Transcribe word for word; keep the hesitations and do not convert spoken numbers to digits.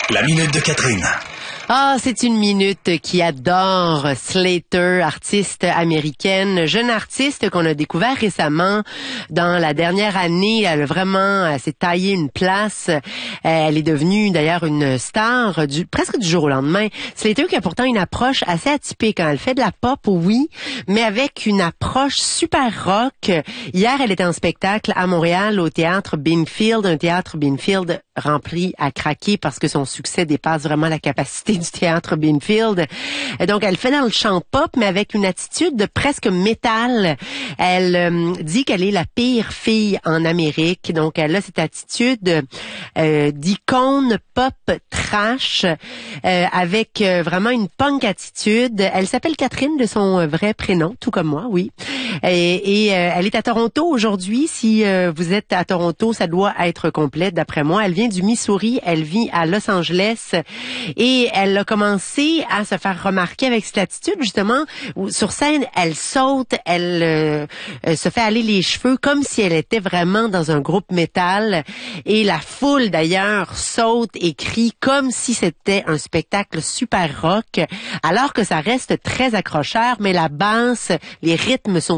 La minute de Catherine. Ah, c'est une minute qui adore Slater, artiste américaine, jeune artiste qu'on a découvert récemment dans la dernière année. Elle a vraiment elle s'est taillée une place. Elle est devenue d'ailleurs une star du, presque du jour au lendemain. Slater qui a pourtant une approche assez atypique. Hein. Elle fait de la pop, oui, mais avec une approche super rock. Hier, elle était en spectacle à Montréal au théâtre Binfield, un théâtre Binfield rempli à craquer parce que son succès dépasse vraiment la capacité du théâtre Binfield. Donc, elle fait dans le chant pop, mais avec une attitude de presque métal. Elle euh, dit qu'elle est la pire fille en Amérique. Donc, elle a cette attitude euh, d'icône pop trash euh, avec euh, vraiment une punk attitude. Elle s'appelle Catherine de son vrai prénom, tout comme moi, oui. Et, et euh, elle est à Toronto aujourd'hui. Si euh, vous êtes à Toronto, ça doit être complet, d'après moi. Elle vient du Missouri, elle vit à Los Angeles et elle a commencé à se faire remarquer avec cette attitude, justement, où sur scène, elle saute, elle euh, se fait aller les cheveux comme si elle était vraiment dans un groupe métal et la foule, d'ailleurs, saute et crie comme si c'était un spectacle super rock, alors que ça reste très accrocheur, mais la basse, les rythmes sont